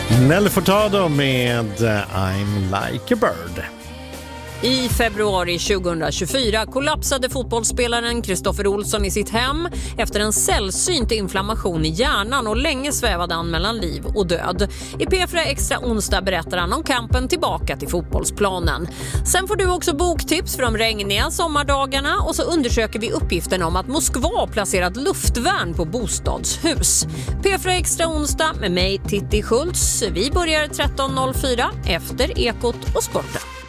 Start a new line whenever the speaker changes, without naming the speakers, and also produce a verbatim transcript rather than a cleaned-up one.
Nelly Furtado med I'm like a bird.
I februari tjugohundratjugofyra kollapsade fotbollsspelaren Kristoffer Olsson i sitt hem efter en sällsynt inflammation i hjärnan och länge svävade han mellan liv och död. I P fyra Extra onsdag berättar han om kampen tillbaka till fotbollsplanen. Sen får du också boktips för de regniga sommardagarna och så undersöker vi uppgiften om att Moskva placerat luftvärn på bostadshus. P fyra Extra onsdag med mig Titti Schultz. Vi börjar tretton noll fyra efter Ekot och Sporten.